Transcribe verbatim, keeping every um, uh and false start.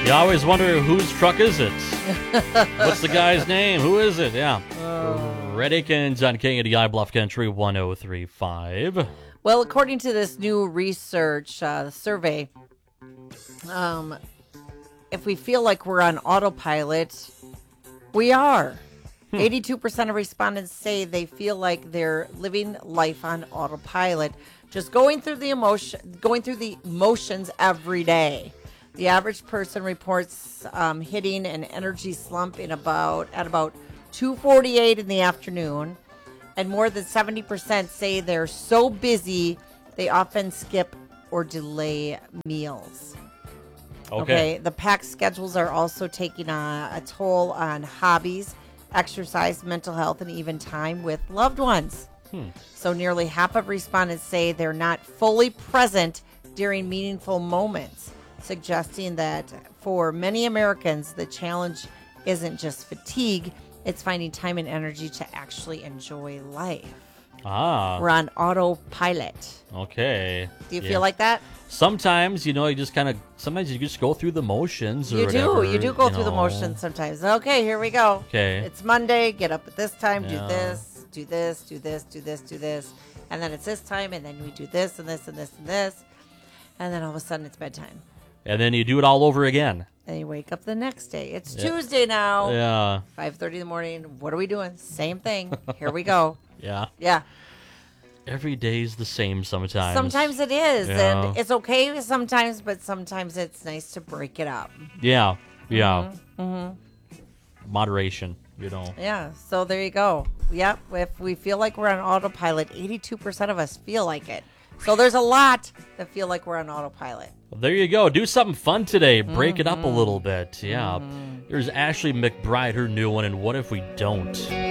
You always wonder whose truck is it? What's the guy's name? Who is it? Yeah. Oh. Red Akins on K A D I Bluff Country one oh three point five. Well, according to this new research uh, survey, um, if we feel like we're on autopilot, we are. Hmm. eighty-two percent of respondents say they feel like they're living life on autopilot, just going through the emotion, going through the motions every day. The average person reports um, hitting an energy slump in about at about two forty-eight in the afternoon, and more than seventy percent say they're so busy they often skip or delay meals. Okay. okay. The packed schedules are also taking a, a toll on hobbies, exercise, mental health, and even time with loved ones. Hmm. So nearly half of respondents say they're not fully present during meaningful moments, suggesting that for many Americans, the challenge isn't just fatigue, it's finding time and energy to actually enjoy life. Ah. We're on autopilot. Okay. Do you yeah. feel like that? Sometimes, you know, you just kind of, sometimes you just go through the motions or You whatever, do. You do go you through know. the motions sometimes. Okay, here we go. Okay. It's Monday. Get up at this time. Yeah. Do this. Do this. Do this. Do this. Do this. And then it's this time. And then we do this and this and this and this. And then all of a sudden it's bedtime. And then you do it all over again. And you wake up the next day. It's Yeah. Tuesday now. Yeah. five thirty in the morning. What are we doing? Same thing. Here we go. Yeah. Yeah. Every day's the same sometimes. Sometimes it is. Yeah. And it's okay sometimes, but sometimes it's nice to break it up. Yeah. Yeah. Mm-hmm. Mm-hmm. Moderation, you know. Yeah. So there you go. Yep. If we feel like we're on autopilot, eighty-two percent of us feel like it. So there's a lot that feel like we're on autopilot. Well, there you go. Do something fun today. Break Mm-hmm. it up a little bit. Yeah. Mm-hmm. Here's Ashley McBride, her new one, and What If We Don't?